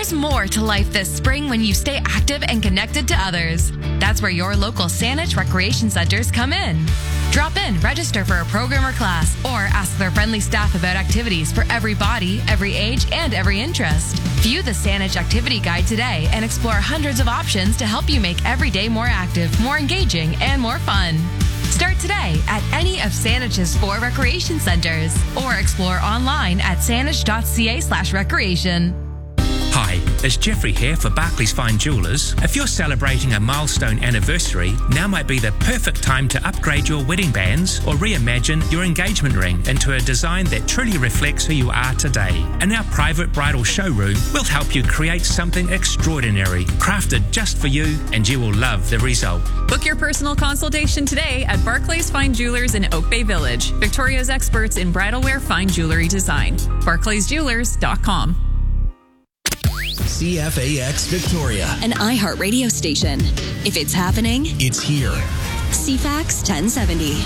There's more to life this spring when you stay active and connected to others. That's where your local Saanich Recreation Centers come in. Drop in, register for a program or class, or ask their friendly staff about activities for every body, every age, and every interest. View the Saanich Activity Guide today and explore hundreds of options to help you make every day more active, more engaging, and more fun. Start today at any of Saanich's 4 recreation centers or explore online at saanich.ca/recreation. Hi, it's Jeffrey here for Barclays Fine Jewellers. If you're celebrating a milestone anniversary, now might be the perfect time to upgrade your wedding bands or reimagine your engagement ring into a design that truly reflects who you are today. In our private bridal showroom, we'll help you create something extraordinary, crafted just for you, and you will love the result. Book your personal consultation today at Barclays Fine Jewelers in Oak Bay Village, Victoria's experts in bridal wear fine jewelry design. BarclaysJewelers.com. CFAX Victoria, an iHeart radio station. If it's happening, it's here. CFAX 1070.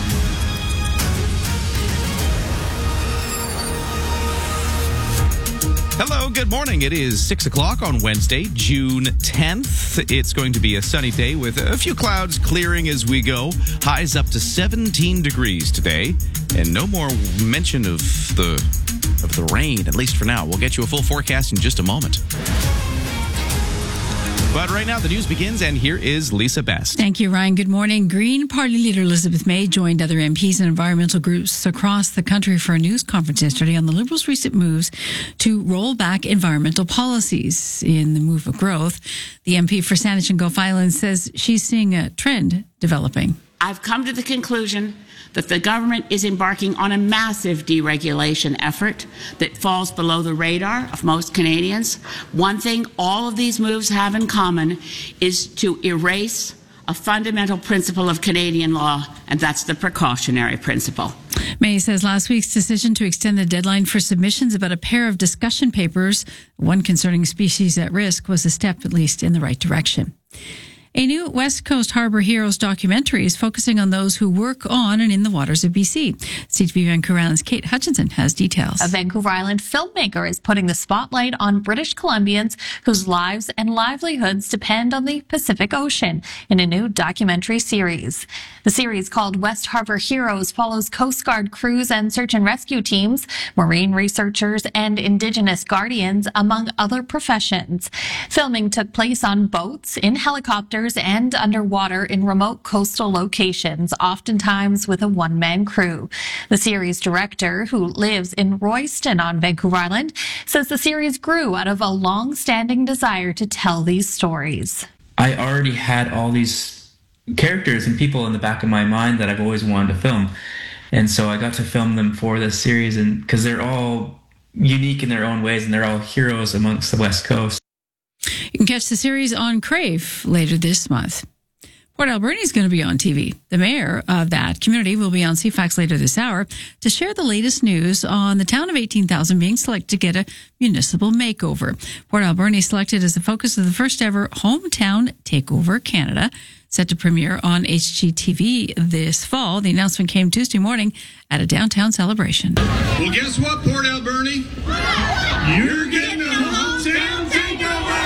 Hello, good morning. It is 6 o'clock on Wednesday, June 10th. It's going to be a sunny day with a few clouds clearing as we go. Highs up to 17 degrees today, and no more mention of the rain, at least for now. We'll get you a full forecast in just a moment. But right now, the news begins, and here is Lisa Best. Thank you, Ryan. Good morning. Green Party leader Elizabeth May joined other MPs and environmental groups across the country for a news conference yesterday on the Liberals' recent moves to roll back environmental policies. In the move of growth, the MP for Saanich and Gulf Islands says she's seeing a trend developing. I've come to the conclusion that the government is embarking on a massive deregulation effort that falls below the radar of most Canadians. One thing all of these moves have in common is to erase a fundamental principle of Canadian law, and that's the precautionary principle. May says last week's decision to extend the deadline for submissions about a pair of discussion papers, one concerning species at risk, was a step at least in the right direction. A new West Coast Harbour Heroes documentary is focusing on those who work on and in the waters of BC. CTV Vancouver Island's Kate Hutchinson has details. A Vancouver Island filmmaker is putting the spotlight on British Columbians whose lives and livelihoods depend on the Pacific Ocean in a new documentary series. The series, called West Harbour Heroes, follows Coast Guard crews and search and rescue teams, marine researchers, and Indigenous guardians, among other professions. Filming took place on boats, in helicopters, and underwater in remote coastal locations, oftentimes with a one-man crew. The series director, who lives in Royston on Vancouver Island, says the series grew out of a long-standing desire to tell these stories. I already had all these characters and people in the back of my mind that I've always wanted to film. And so I got to film them for this series, and because they're all unique in their own ways and they're all heroes amongst the West Coast. You can catch the series on Crave later this month. Port Alberni is going to be on TV. The mayor of that community will be on CFAX later this hour to share the latest news on the town of 18,000 being selected to get a municipal makeover. Port Alberni selected as the focus of the first ever Hometown Takeover Canada, set to premiere on HGTV this fall. The announcement came Tuesday morning at a downtown celebration. Well, guess what, Port Alberni? You're getting a Hometown Takeover!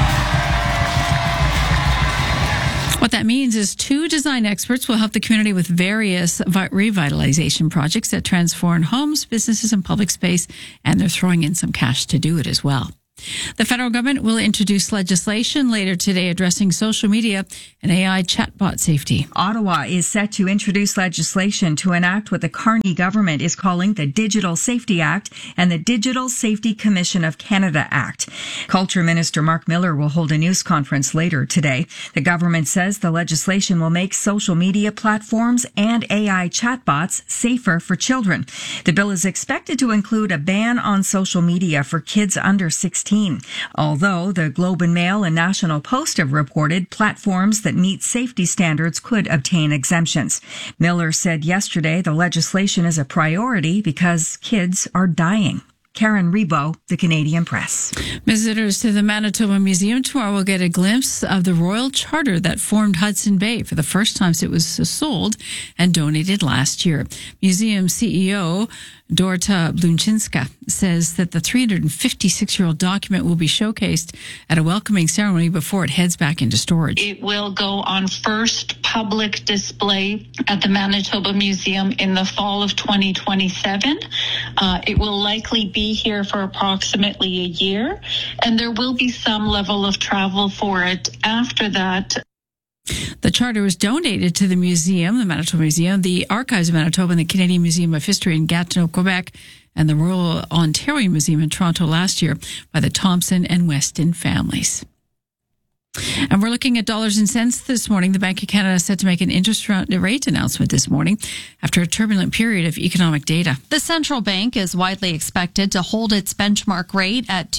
What that means is 2 design experts will help the community with various revitalization projects that transform homes, businesses, and public space, and they're throwing in some cash to do it as well. The federal government will introduce legislation later today addressing social media and AI chatbot safety. Ottawa is set to introduce legislation to enact what the Carney government is calling the Digital Safety Act and the Digital Safety Commission of Canada Act. Culture Minister Mark Miller will hold a news conference later today. The government says the legislation will make social media platforms and AI chatbots safer for children. The bill is expected to include a ban on social media for kids under 16. Although the Globe and Mail and National Post have reported platforms that meet safety standards could obtain exemptions. Miller said yesterday the legislation is a priority because kids are dying. Karen Rebo, The Canadian Press. Visitors to the Manitoba Museum tomorrow will get a glimpse of the royal charter that formed Hudson Bay for the first time since it was sold and donated last year. Museum CEO Dorota Blunchinska says that the 356-year-old document will be showcased at a welcoming ceremony before it heads back into storage. It will go on first public display at the Manitoba Museum in the fall of 2027. It will likely be here for approximately a year, and there will be some level of travel for it after that. The charter was donated to the museum, the Manitoba Museum, the Archives of Manitoba, and the Canadian Museum of History in Gatineau, Quebec, and the Royal Ontario Museum in Toronto last year by the Thompson and Weston families. And we're looking at dollars and cents this morning. The Bank of Canada is set to make an interest rate announcement this morning after a turbulent period of economic data. The central bank is widely expected to hold its benchmark rate at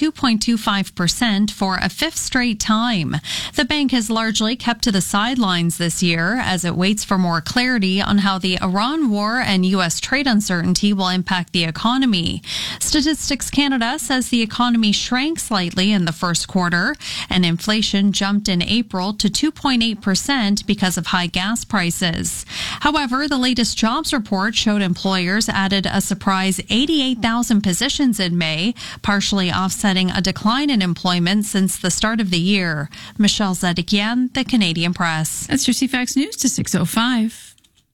2.25% for a fifth straight time. The bank has largely kept to the sidelines this year as it waits for more clarity on how the Iran war and U.S. trade uncertainty will impact the economy. Statistics Canada says the economy shrank slightly in the first quarter, and inflation jumped in April to 2.8% because of high gas prices. However, the latest jobs report showed employers added a surprise 88,000 positions in May, partially offsetting a decline in employment since the start of the year. Michelle Zedekian, The Canadian Press. That's your CFAX News to 6:05.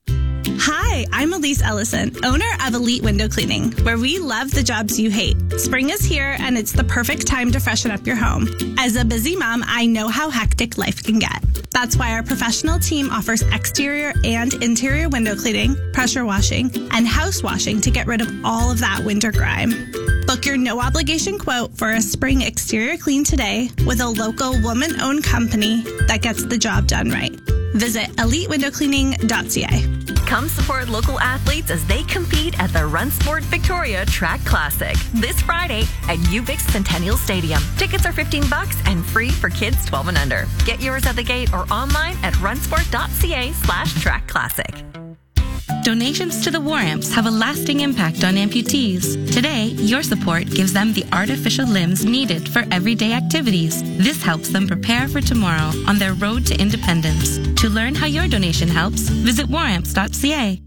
Hi, I'm Elise Ellison, owner of Elite Window Cleaning, where we love the jobs you hate. Spring is here, and it's the perfect time to freshen up your home. As a busy mom, I know how hectic life can get. That's why our professional team offers exterior and interior window cleaning, pressure washing, and house washing to get rid of all of that winter grime. Book your no-obligation quote for a spring exterior clean today with a local woman-owned company that gets the job done right. Visit elitewindowcleaning.ca. Come support local athletes as they compete at the Run Sport Victoria Track Classic this Friday at UBIC Centennial Stadium. Tickets are $15 and free for kids 12 and under. Get yours at the gate or online at runsport.ca/track classic. Donations to the War Amps have a lasting impact on amputees. Today, your support gives them the artificial limbs needed for everyday activities. This helps them prepare for tomorrow on their road to independence. To learn how your donation helps, visit waramps.ca.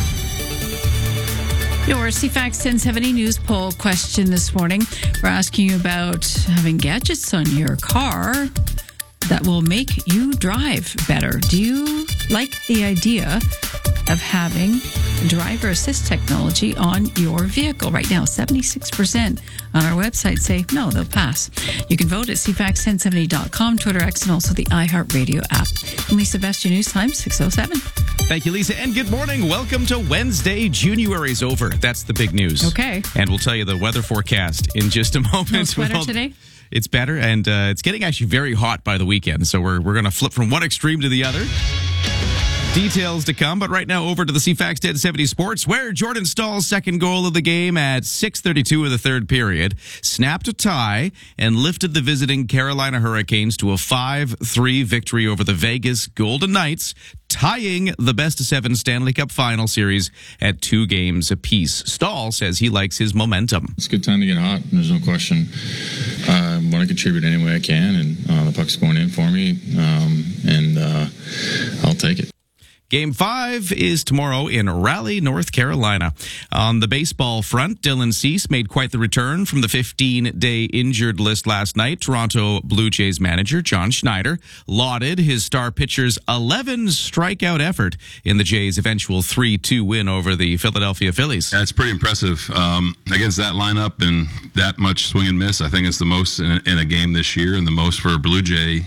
Your CFAX 1070 News poll question this morning. We're asking you about having gadgets on your car that will make you drive better. Do you like the idea of having driver assist technology on your vehicle? Right now, 76% on our website say no, they'll pass. You can vote at CFAX1070.com, Twitter, X, and also the iHeartRadio app. And Lisa, best your news time, 6:07. Thank you, Lisa, and good morning. Welcome to Wednesday. January's over. That's the big news. Okay. And we'll tell you the weather forecast in just a moment. No sweater today? It's better, and it's getting actually very hot by the weekend, so we're going to flip from one extreme to the other. Details to come, but right now over to the CFAX 1070 Sports, where Jordan Stahl's second goal of the game at 6:32 of the third period snapped a tie and lifted the visiting Carolina Hurricanes to a 5-3 victory over the Vegas Golden Knights, tying the best-of-7 Stanley Cup final series at 2 games apiece. Stahl says he likes his momentum. It's a good time to get hot, there's no question. I want to contribute any way I can, and the puck's going in for me, and I'll take it. Game 5 is tomorrow in Raleigh, North Carolina. On the baseball front, Dylan Cease made quite the return from the 15-day injured list last night. Toronto Blue Jays manager John Schneider lauded his star pitcher's 11 strikeout effort in the Jays' eventual 3-2 win over the Philadelphia Phillies. Yeah, it's pretty impressive. Against that lineup and that much swing and miss, I think it's the most in a game this year and the most for a Blue Jay.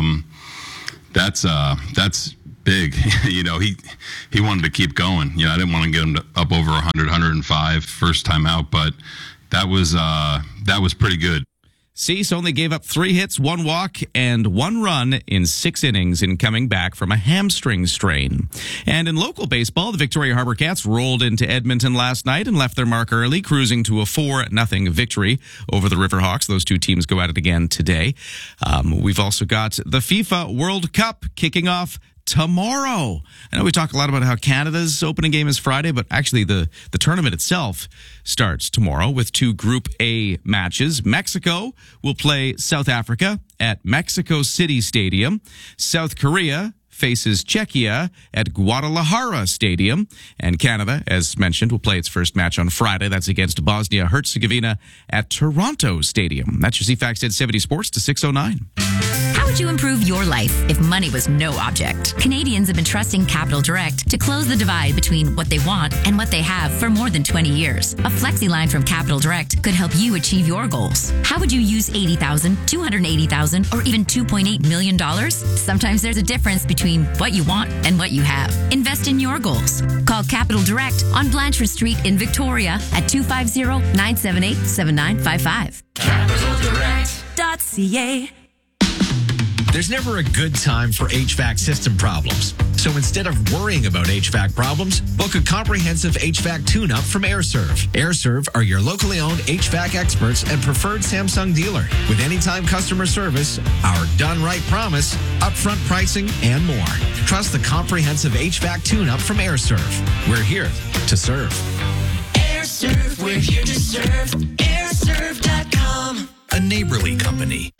That's big. You know, he wanted to keep going. You know, I didn't want to get him up over 100, 105 first time out, but that was pretty good. Cease only gave up 3 hits, 1 walk, and 1 run in 6 innings in coming back from a hamstring strain. And in local baseball, the Victoria Harbour Cats rolled into Edmonton last night and left their mark early, cruising to a 4-0 victory over the Riverhawks. Those 2 teams go at it again today. We've also got the FIFA World Cup kicking off tomorrow. I know we talk a lot about how Canada's opening game is Friday, but actually the tournament itself starts tomorrow with 2 Group A matches. Mexico will play South Africa at Mexico City Stadium. South Korea faces Czechia at Guadalajara Stadium. And Canada, as mentioned, will play its first match on Friday. That's against Bosnia-Herzegovina at Toronto Stadium. That's your CFAX 1070 Sports to 6:09. How would you improve your life if money was no object? Canadians have been trusting Capital Direct to close the divide between what they want and what they have for more than 20 years. A flexi line from Capital Direct could help you achieve your goals. How would you use $80,000, $280,000, or even $2.8 million? Sometimes there's a difference between what you want and what you have. Invest in your goals. Call Capital Direct on Blanchard Street in Victoria at 250-978-7955. CapitalDirect.ca. There's never a good time for HVAC system problems. So instead of worrying about HVAC problems, book a comprehensive HVAC tune-up from AirServe. AirServe are your locally owned HVAC experts and preferred Samsung dealer. With anytime customer service, our done right promise, upfront pricing, and more. Trust the comprehensive HVAC tune-up from AirServe. We're here to serve. AirServe, we're here to serve. AirServe.com. A neighborly company.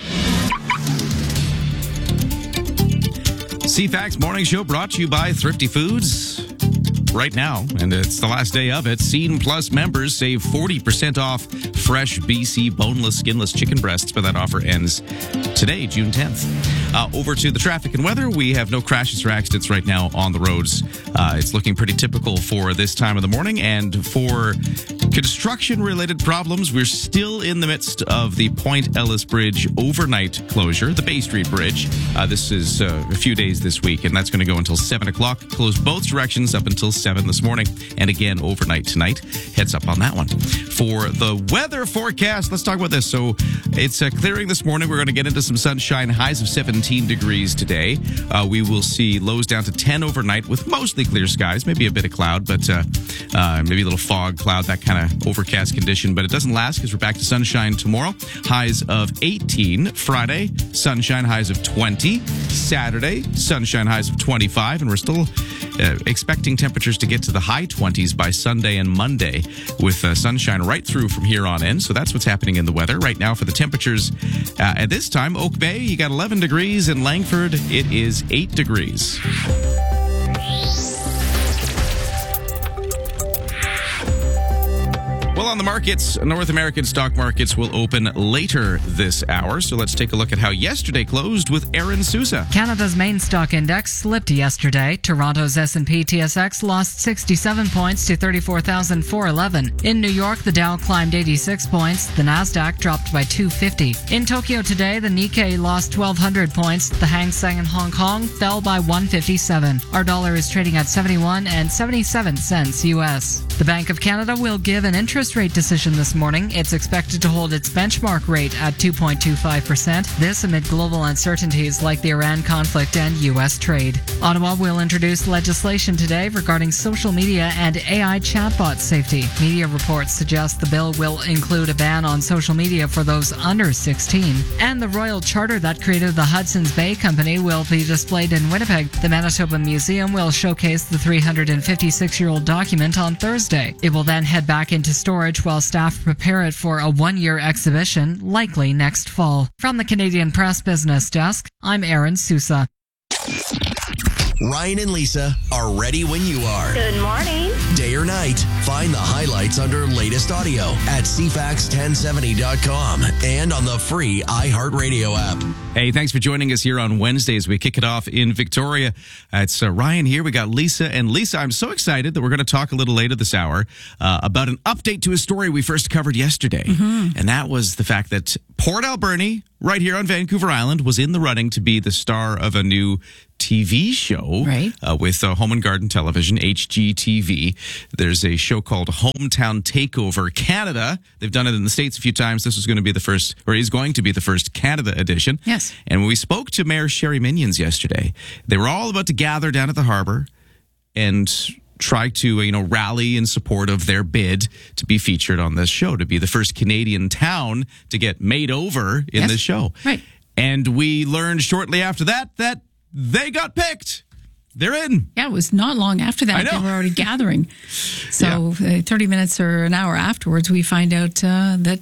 CFAX Morning Show brought to you by Thrifty Foods. Right now, and it's the last day of it, Scene Plus members save 40% off fresh BC boneless, skinless chicken breasts, but that offer ends today, June 10th. Over to the traffic and weather. We have no crashes or accidents right now on the roads. It's looking pretty typical for this time of the morning, and for construction-related problems, we're still in the midst of the Point Ellis Bridge overnight closure, the Bay Street Bridge. This is a few days this week, and that's going to go until 7 o'clock. Close both directions up until 7 this morning, and again overnight tonight. Heads up on that one. For the weather forecast, let's talk about this. So it's clearing this morning. We're going to get into some sunshine, highs of 17 degrees today. We will see lows down to 10 overnight with mostly clear skies, maybe a bit of cloud, but maybe a little fog, cloud, that kind of overcast condition. But it doesn't last because we're back to sunshine tomorrow. Highs of 18. Friday, sunshine, highs of 20. Saturday, sunshine, highs of 25. And we're still expecting temperatures to get to the high 20s by Sunday and Monday, with sunshine right through from here on in. So that's what's happening in the weather right now. For the temperatures at this time, Oak Bay, you got 11 degrees. In Langford, it is 8 degrees. Well, on the markets, North American stock markets will open later this hour. So let's take a look at how yesterday closed with Aaron Sousa. Canada's main stock index slipped yesterday. Toronto's S&P TSX lost 67 points to 34,411. In New York, the Dow climbed 86 points. The Nasdaq dropped by 250. In Tokyo today, the Nikkei lost 1,200 points. The Hang Seng in Hong Kong fell by 157. Our dollar is trading at 71.77 cents U.S. The Bank of Canada will give an interest rate decision this morning. It's expected to hold its benchmark rate at 2.25%. This amid global uncertainties like the Iran conflict and U.S. trade. Ottawa will introduce legislation today regarding social media and AI chatbot safety. Media reports suggest the bill will include a ban on social media for those under 16. And the royal charter that created the Hudson's Bay Company will be displayed in Winnipeg. The Manitoba Museum will showcase the 356-year-old document on Thursday. It will then head back into storage while staff prepare it for a one-year exhibition, likely next fall. From the Canadian Press Business Desk, I'm Aaron Sousa. Ryan and Lisa are ready when you are. Good morning. Day or night, find the highlights under latest audio at CFAX1070.com and on the free iHeartRadio app. Hey, thanks for joining us here on Wednesday as we kick it off in Victoria. It's Ryan here. We got Lisa. And Lisa, I'm so excited that we're going to talk a little later this hour about an update to a story we first covered yesterday. Mm-hmm. And that was the fact that Port Alberni, right here on Vancouver Island, was in the running to be the star of a new TV show, right? With Home and Garden Television, HGTV. There's a show called Hometown Takeover Canada. They've done it in the States a few times. This was going to be the first, or is going to be the first Canada edition. Yes. And when we spoke to Mayor Sherry Minions yesterday, they were all about to gather down at the harbor and try to, rally in support of their bid to be featured on this show, to be the first Canadian town to get made over in this show. Right. And we learned shortly after that they got picked. They're in. Yeah, it was not long after that. They were already gathering. So 30 minutes or an hour afterwards, we find out that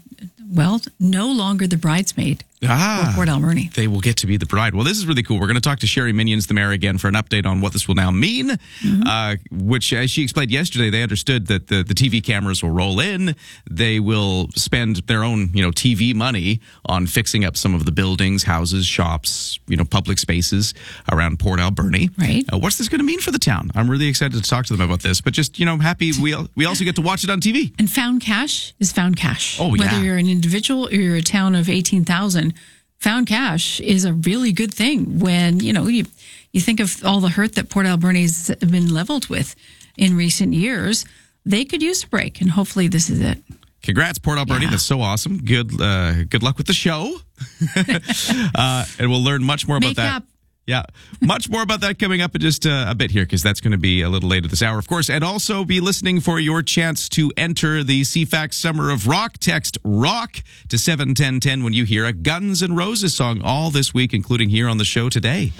well, no longer the bridesmaid for Port Alberni. They will get to be the bride. Well, this is really cool. We're going to talk to Sherry Minions, the mayor, again for an update on what this will now mean, which, as she explained yesterday, they understood that the TV cameras will roll in. They will spend their own, TV money on fixing up some of the buildings, houses, shops, public spaces around Port Alberni. Right. What's this going to mean for the town? I'm really excited to talk to them about this, but just, happy we also get to watch it on TV. And found cash is found cash. Oh, yeah. Whether you're an individual or you're a town of 18,000, found cash is a really good thing when, you think of all the hurt that Port Alberni's been leveled with in recent years. They could use a break, and hopefully this is it. Congrats, Port Alberni. Yeah. That's so awesome. Good luck with the show. And we'll learn much more about that. Yeah, much more about that coming up in just a bit here, because that's going to be a little later this hour, of course. And also be listening for your chance to enter the CFAX Summer of Rock. Text ROCK to 71010 when you hear a Guns N' Roses song all this week, including here on the show today.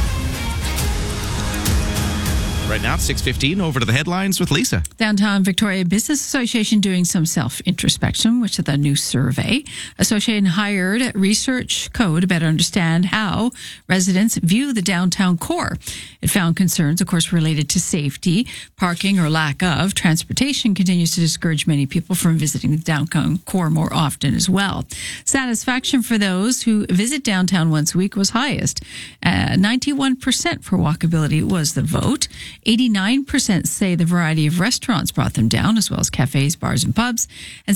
Right now, it's 6:15. Over to the headlines with Lisa. Downtown Victoria Business Association doing some self-introspection, which is a new survey. Association hired Research Co. to better understand how residents view the downtown core. It found concerns, of course, related to safety, parking, or lack of. Transportation continues to discourage many people from visiting the downtown core more often as well. Satisfaction for those who visit downtown once a week was highest. 91% for walkability was the vote. 89% say the variety of restaurants brought them down, as well as cafes, bars, and pubs. And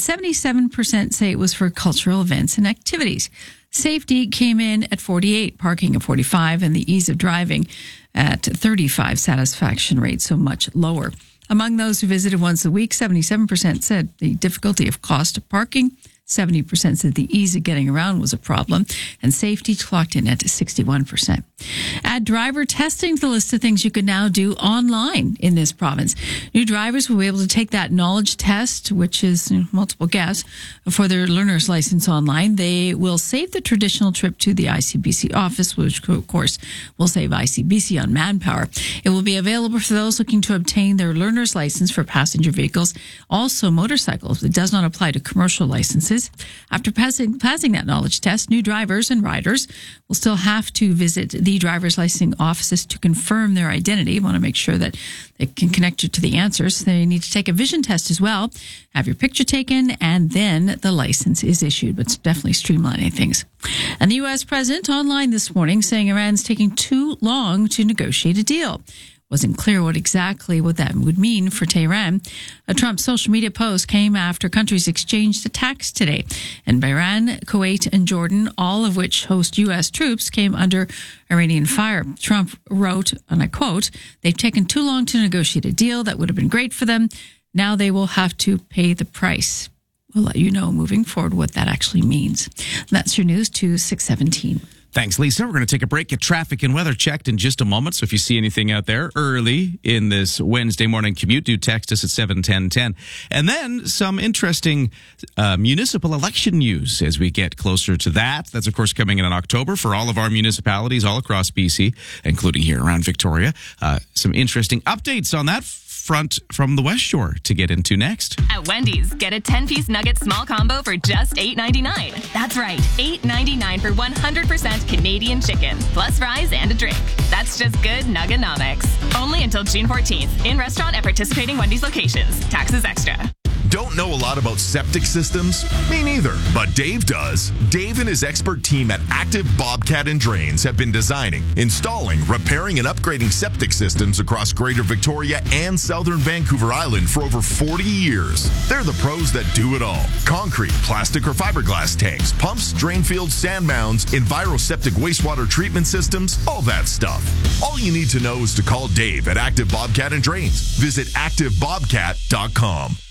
77% say it was for cultural events and activities. Safety came in at 48, parking at 45, and the ease of driving at 35 satisfaction rate, so much lower. Among those who visited once a week, 77% said the difficulty of cost of parking. 70% said the ease of getting around was a problem, and safety clocked in at 61%. Add driver testing to the list of things you can now do online in this province. New drivers will be able to take that knowledge test, which is multiple guess, for their learner's license online. They will save the traditional trip to the ICBC office, which, of course, will save ICBC on manpower. It will be available for those looking to obtain their learner's license for passenger vehicles, also motorcycles. It does not apply to commercial licenses. After passing that knowledge test, new drivers and riders will still have to visit the driver's licensing offices to confirm their identity. You want to make sure that they can connect you to the answers. They need to take a vision test as well, have your picture taken, and then the license is issued. But it's definitely streamlining things. And the U.S. president online this morning saying Iran's taking too long to negotiate a deal. Wasn't clear what that would mean for Tehran. A Trump social media post came after countries exchanged attacks today. And Bahrain, Kuwait, and Jordan, all of which host U.S. troops, came under Iranian fire. Trump wrote, and I quote, "They've taken too long to negotiate a deal that would have been great for them. Now they will have to pay the price." We'll let you know moving forward what that actually means. And that's your news to 6:17. Thanks, Lisa. We're going to take a break, get traffic and weather checked in just a moment. So if you see anything out there early in this Wednesday morning commute, do text us at 71010. And then some interesting municipal election news as we get closer to that. That's, of course, coming in October for all of our municipalities all across BC, including here around Victoria. Some interesting updates on that front from the West Shore to get into next. At Wendy's, get a 10-piece nugget small combo for just $8.99. That's right, $8.99 for 100% Canadian chicken, plus fries and a drink. That's just good Nuggenomics. Only until June 14th. In restaurant at participating Wendy's locations. Taxes extra. Don't know a lot about septic systems? Me neither, but Dave does. Dave and his expert team at Active Bobcat and Drains have been designing, installing, repairing, and upgrading septic systems across Greater Victoria and Southern Vancouver Island for over 40 years. They're the pros that do it all. Concrete, plastic or fiberglass tanks, pumps, drain fields, sand mounds, enviroseptic wastewater treatment systems, all that stuff. All you need to know is to call Dave at Active Bobcat and Drains. Visit ActiveBobcat.com.